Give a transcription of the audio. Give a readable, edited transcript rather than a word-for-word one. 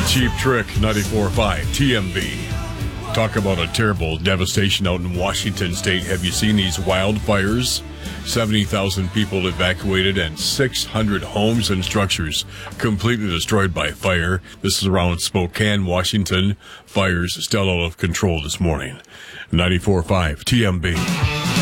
Cheap Trick, 94.5 TMB. Talk about a terrible devastation out in Washington State. Have you seen these wildfires? 70,000 people evacuated and 600 homes and structures completely destroyed by fire. This is around Spokane, Washington. Fires still out of control this morning. 94.5 TMB.